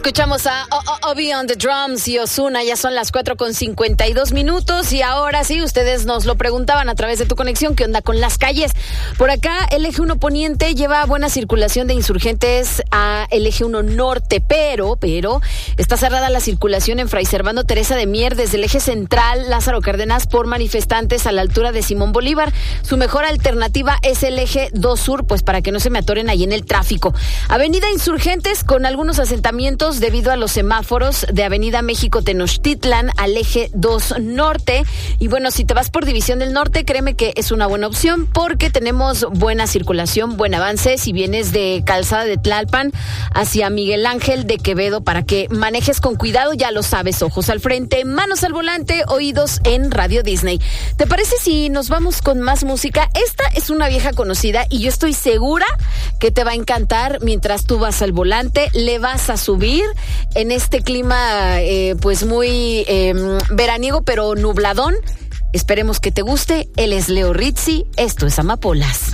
Escuchamos a Obi on the Drums y Ozuna, ya son las 4:52 y ahora sí, ustedes nos lo preguntaban a través de tu conexión, ¿qué onda con las calles? Por acá, el eje 1 Poniente lleva buena circulación de insurgentes a el eje 1 Norte, pero está cerrada la circulación en Fray Servando Teresa de Mier desde el eje central Lázaro Cárdenas por manifestantes a la altura de Simón Bolívar. Su mejor alternativa es el eje 2 Sur, pues para que no se me atoren ahí en el tráfico. Avenida Insurgentes con algunos asentamientos debido a los semáforos de Avenida México Tenochtitlan al eje 2 Norte. Y bueno, si te vas por División del Norte, créeme que es una buena opción porque tenemos buena circulación, buen avance. Si vienes de Calzada de Tlalpan hacia Miguel Ángel de Quevedo, para que manejes con cuidado, ya lo sabes, ojos al frente, manos al volante, oídos en Radio Disney. ¿Te parece si nos vamos con más música? Esta es una vieja conocida y yo estoy segura que te va a encantar mientras tú vas al volante, le vas a subir en este clima pues muy veraniego pero nubladón. Esperemos que te guste. Él es Leo Rizzi, esto es Amapolas.